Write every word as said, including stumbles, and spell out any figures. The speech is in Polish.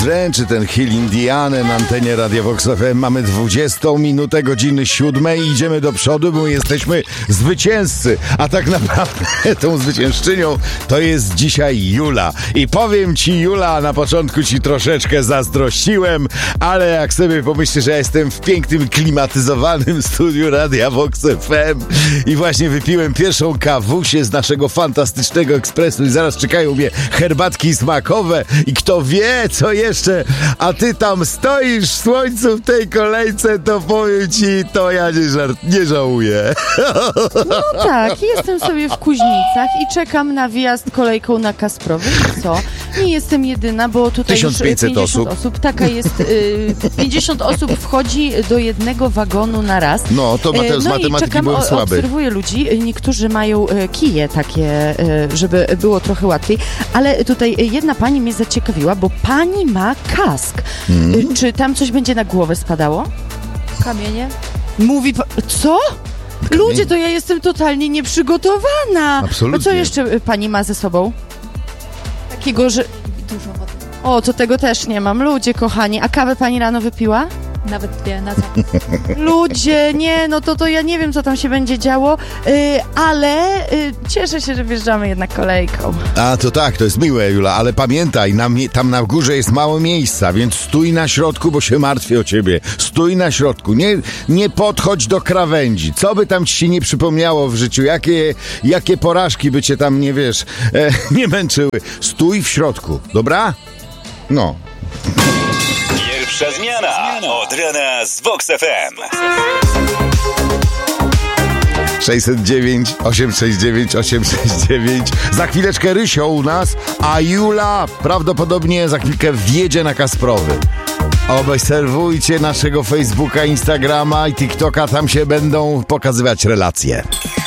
Dręczy ten Hill Indiany na antenie Radia Vox F M. Mamy dwudziestą minutę godziny siódmej i idziemy do przodu, bo jesteśmy zwycięzcy. A tak naprawdę tą zwyciężczynią to jest dzisiaj Jula. I powiem ci, Jula, na początku ci troszeczkę zazdrościłem, ale jak sobie pomyślisz, że ja jestem w pięknym, klimatyzowanym studiu Radia Vox F M i właśnie wypiłem pierwszą kawusię z naszego fantastycznego ekspresu i zaraz czekają mnie herbatki smakowe i kto wie, co jeszcze, a ty tam stoisz w słońcu w tej kolejce, to powiem ci, to ja nie, żart, nie żałuję. No tak, jestem sobie w Kuźnicach i czekam na wjazd kolejką na Kasprowy. Co? Nie jestem jedyna, bo tutaj tysiąc pięćset już pięćdziesiąt osób. osób. Taka jest, y, pięćdziesiąt osób wchodzi do jednego wagonu na raz. No, to mate- z no matematyki i czekam, byłem o, słaby. obserwuję ludzi, niektórzy mają y, kije takie, y, żeby było trochę łatwiej, ale tutaj jedna pani mnie zaciekawiła, bo pani ma kask. Mm. Y, czy tam coś będzie na głowę spadało? Kamienie? Mówi pa- co? Ludzie, to ja jestem totalnie nieprzygotowana. Absolutnie. A co jeszcze y, pani ma ze sobą? Takiego, że... Dużo wody. O, to tego też nie mam. Ludzie, kochani. A kawę pani rano wypiła? Nawet dwie na zapach. Ludzie, nie, no to, to ja nie wiem, co tam się będzie działo, yy, ale yy, cieszę się, że wjeżdżamy jednak kolejką. A to tak, to jest miłe, Jula, ale pamiętaj, na mie- tam na górze jest mało miejsca, więc stój na środku, bo się martwię o ciebie. Stój na środku, nie, nie podchodź do krawędzi. Co by tam ci się nie przypomniało w życiu, jakie, jakie porażki by cię tam, nie wiesz, e, nie męczyły. Stój w środku, dobra? No. Pierwsza zmiana od rana z Vox F M. sześćset dziewięć, osiemset sześćdziesiąt dziewięć, osiemset sześćdziesiąt dziewięć. Za chwileczkę Rysio u nas, a Jula prawdopodobnie za chwilkę wjedzie na Kasprowy. Obserwujcie naszego Facebooka, Instagrama i TikToka, tam się będą pokazywać relacje.